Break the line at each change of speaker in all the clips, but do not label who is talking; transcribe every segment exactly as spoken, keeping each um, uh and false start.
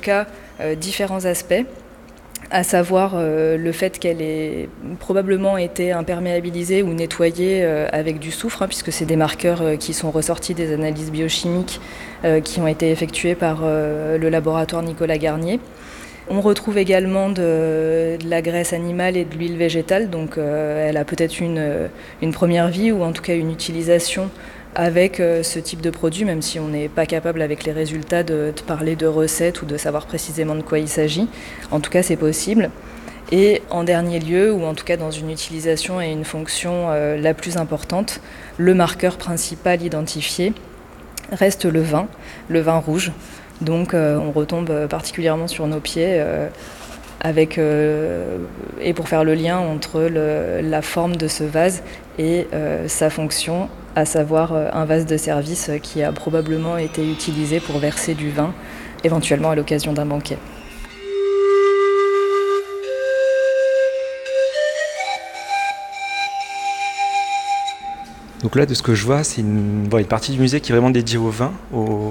cas euh, différents aspects, à savoir euh, le fait qu'elle ait probablement été imperméabilisée ou nettoyée euh, avec du soufre, hein, puisque c'est des marqueurs euh, qui sont ressortis des analyses biochimiques euh, qui ont été effectuées par euh, le laboratoire Nicolas Garnier. On retrouve également de, de la graisse animale et de l'huile végétale, donc euh, elle a peut-être une, une première vie ou en tout cas une utilisation avec euh, ce type de produit, même si on n'est pas capable avec les résultats de, de parler de recettes ou de savoir précisément de quoi il s'agit. En tout cas, c'est possible. Et en dernier lieu, ou en tout cas dans une utilisation et une fonction euh, la plus importante, le marqueur principal identifié reste le vin, le vin rouge. Donc euh, on retombe particulièrement sur nos pieds euh, avec, euh, et pour faire le lien entre le, la forme de ce vase et euh, sa fonction, à savoir euh, un vase de service qui a probablement été utilisé pour verser du vin, éventuellement à l'occasion d'un banquet.
Donc là, de ce que je vois, c'est une, bon, une partie du musée qui est vraiment dédiée au vin, au,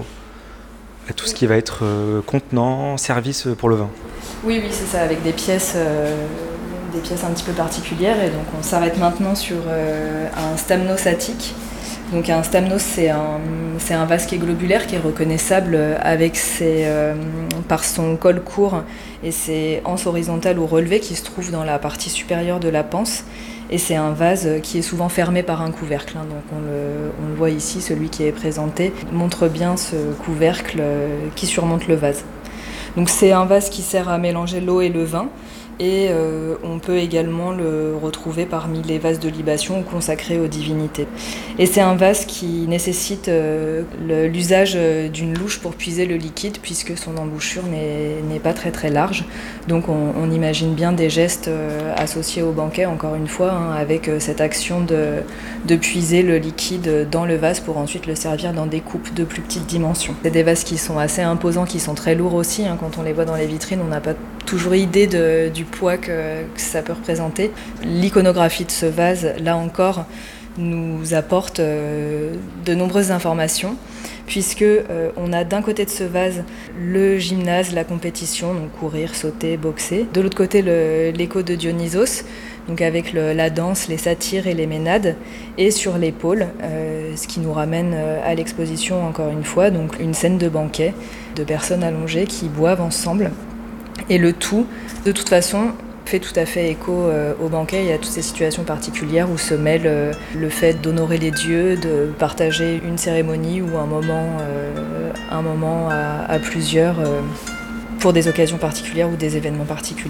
à tout ce qui va être euh, contenant, service pour le vin.
Oui, oui, c'est ça, avec des pièces, euh, des pièces un petit peu particulières. Et donc on s'arrête maintenant sur euh, un stamnos attique. Donc un stamnos, c'est un, c'est un vase qui est globulaire, qui est reconnaissable avec ses, euh, par son col court et ses anses horizontales ou relevées qui se trouvent dans la partie supérieure de la panse. Et c'est un vase qui est souvent fermé par un couvercle. Hein. Donc on le, on le voit ici, celui qui est présenté montre bien ce couvercle qui surmonte le vase. Donc c'est un vase qui sert à mélanger l'eau et le vin. Et euh, on peut également le retrouver parmi les vases de libation consacrés aux divinités. Et c'est un vase qui nécessite euh, le, l'usage d'une louche pour puiser le liquide, puisque son embouchure n'est, n'est pas très très large. Donc on, on imagine bien des gestes euh, associés au banquet, encore une fois, hein, avec euh, cette action de, de puiser le liquide dans le vase pour ensuite le servir dans des coupes de plus petite dimension. C'est des vases qui sont assez imposants, qui sont très lourds aussi. Hein, quand on les voit dans les vitrines, on n'a pas toujours idée de, du poids que, que ça peut représenter. L'iconographie de ce vase, là encore, nous apporte euh, de nombreuses informations, puisque euh, on a d'un côté de ce vase le gymnase, la compétition, donc courir, sauter, boxer. De l'autre côté, le, l'écho de Dionysos, donc avec le, la danse, les satyres et les ménades. Et sur l'épaule, euh, ce qui nous ramène à l'exposition encore une fois, donc une scène de banquet, de personnes allongées qui boivent ensemble. Et le tout, de toute façon, fait tout à fait écho euh, au banquet et à toutes ces situations particulières où se mêle euh, le fait d'honorer les dieux, de partager une cérémonie ou un moment, euh, un moment à, à plusieurs euh, pour des occasions particulières ou des événements particuliers.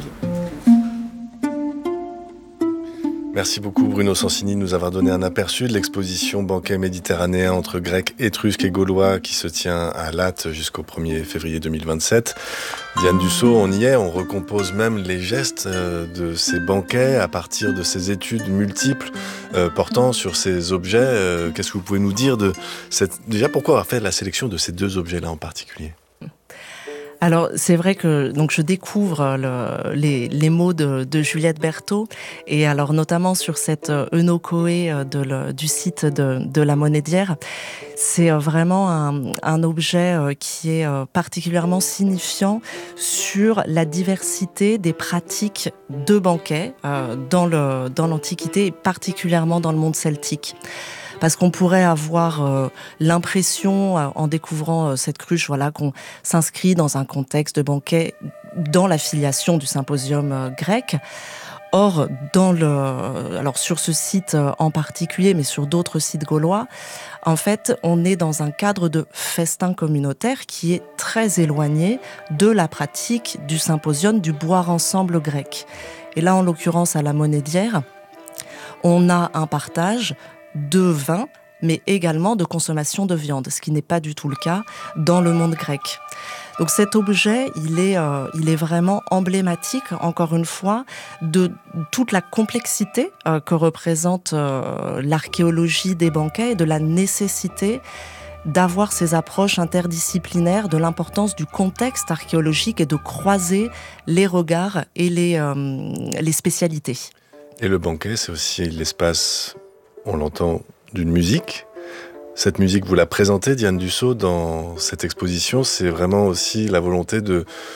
Merci beaucoup Bruno Sansini de nous avoir donné un aperçu de l'exposition Banquet méditerranéen entre Grecs, Étrusques et Gaulois qui se tient à Latte jusqu'au premier février deux mille vingt-sept. Diane Dussault, on y est, on recompose même les gestes de ces banquets à partir de ces études multiples euh, portant sur ces objets. Euh, qu'est-ce que vous pouvez nous dire de cette... Déjà, pourquoi avoir fait la sélection de ces deux objets-là en particulier ?
Alors, c'est vrai que donc je découvre le, les, les mots de, de Juliette Berthaud, et alors notamment sur cette eunochoé de le, du site de, de la Monédière. C'est vraiment un, un objet qui est particulièrement signifiant sur la diversité des pratiques de banquet dans, le, dans l'Antiquité et particulièrement dans le monde celtique. Parce qu'on pourrait avoir euh, l'impression, euh, en découvrant euh, cette cruche, voilà, qu'on s'inscrit dans un contexte de banquet dans la filiation du symposium euh, grec. Or, dans le, alors sur ce site euh, en particulier, mais sur d'autres sites gaulois, en fait, on est dans un cadre de festin communautaire qui est très éloigné de la pratique du symposium du boire ensemble grec. Et là, en l'occurrence, à la Monédière, on a un partage de vin, mais également de consommation de viande, ce qui n'est pas du tout le cas dans le monde grec. Donc cet objet, il est, euh, il est vraiment emblématique, encore une fois, de toute la complexité euh, que représente euh, l'archéologie des banquets et de la nécessité d'avoir ces approches interdisciplinaires, de l'importance du contexte archéologique et de croiser les regards et les, euh, les spécialités.
Et le banquet, c'est aussi l'espace... On l'entend, d'une musique. Cette musique, vous la présentez, Diane Dussault, dans cette exposition. C'est vraiment aussi la volonté de,